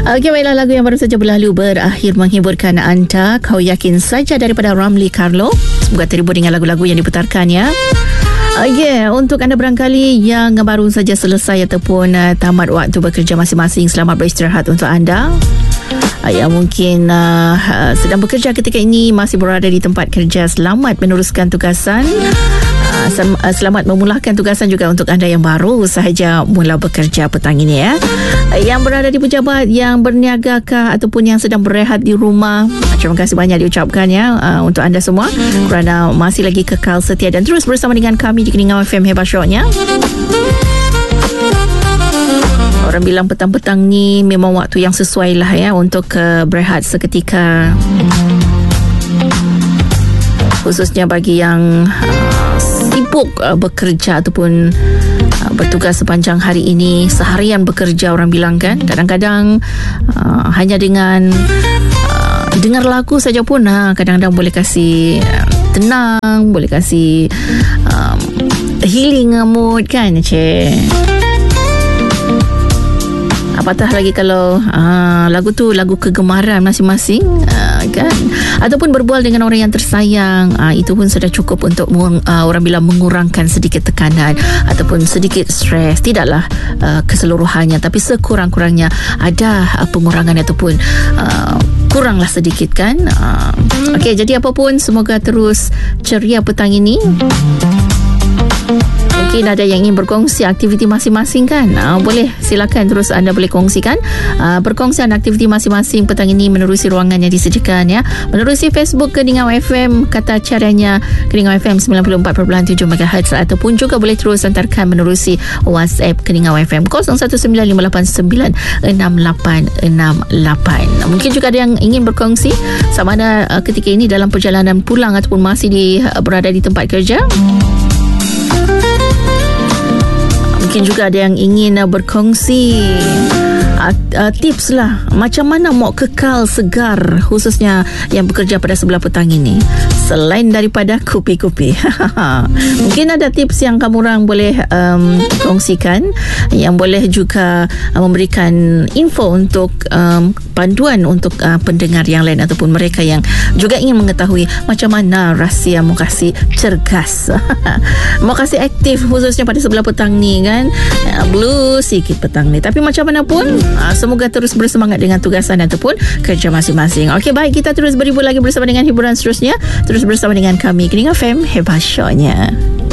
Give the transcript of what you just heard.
Okey, baiklah, lagu yang baru saja berlalu berakhir menghiburkan anda. Kau yakin saja daripada Ramli Carlo. Semoga terhibur dengan lagu-lagu yang diputarkan ya. Untuk anda barangkali yang baru saja selesai ataupun tamat waktu bekerja masing-masing, selamat beristirahat untuk anda. Yang mungkin sedang bekerja ketika ini, masih berada di tempat kerja, selamat meneruskan tugasan. Selamat memulakan tugasan juga untuk anda yang baru sahaja mula bekerja petang ini ya. Yang berada di pejabat, yang berniaga ataupun yang sedang berehat di rumah, terima kasih banyak diucapkan ya untuk anda semua kerana masih lagi kekal setia dan terus bersama dengan kami di Keningau FM Hebat Show-nya. Orang bilang petang-petang ni memang waktu yang sesuai lah ya untuk berehat seketika, khususnya bagi yang sibuk bekerja ataupun bertugas sepanjang hari ini. Seharian bekerja, orang bilang kan, kadang-kadang hanya dengan dengar lagu saja pun kadang-kadang boleh kasih tenang, boleh kasih healing mood kan, apatah lagi kalau lagu tu lagu kegemaran masing-masing kan, ataupun berbual dengan orang yang tersayang, itu pun sudah cukup untuk orang bilang mengurangkan sedikit tekanan ataupun sedikit stres. Tidaklah keseluruhannya, tapi sekurang-kurangnya ada pengurangan ataupun kuranglah sedikit kan. Okey, jadi apapun, semoga terus ceria petang ini. Mungkin ada yang ingin berkongsi aktiviti masing-masing kan, boleh silakan terus anda boleh kongsikan perkongsian aktiviti masing-masing petang ini menerusi ruangan yang disediakan ya, menerusi Facebook Keningau FM, kata caranya Keningau FM 94.7 MHz, ataupun juga boleh terus hantarkan menerusi WhatsApp Keningau FM 0195896868. Mungkin juga ada yang ingin berkongsi sama ada ketika ini dalam perjalanan pulang ataupun masih berada di tempat kerja. Mungkin juga ada yang ingin berkongsi tips lah macam mana mau kekal segar, khususnya yang bekerja pada sebelah petang ini, selain daripada kupi-kupi. Mungkin ada tips yang kamu orang boleh kongsikan, yang boleh juga memberikan info untuk panduan untuk pendengar yang lain ataupun mereka yang juga ingin mengetahui macam mana rahsia mau kasih cergas, mau kasih aktif khususnya pada sebelah petang ni kan. Blue sikit petang ni, tapi macam mana pun semoga terus bersemangat dengan tugasan ataupun kerja masing-masing. Okey, baik, kita terus berhibur lagi bersama dengan hiburan seterusnya. Terus bersama dengan kami Keningau FM Hebat Show-nya.